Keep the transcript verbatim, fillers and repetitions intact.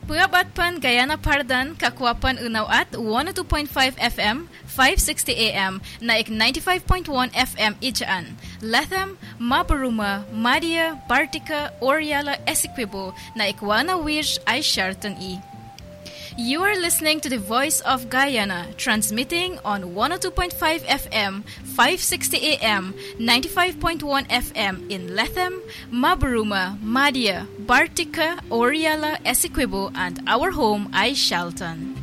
Pagabadpan Guyana Pardan, Kakwapan Unaw at one oh two point five F M, five sixty A M, naik ninety-five point one F M Ijaan. Latham, Mabaruma, Madia, Bartica, Oriala, Essequibo, naik Wana Wish ay Sharton E. You are listening to the Voice of Guyana, transmitting on one oh two point five F M, five sixty A M, ninety-five point one F M in Latham, Mabaruma, Madia, Bartica, Oriala, Essequibo, and our home, ay Shalton.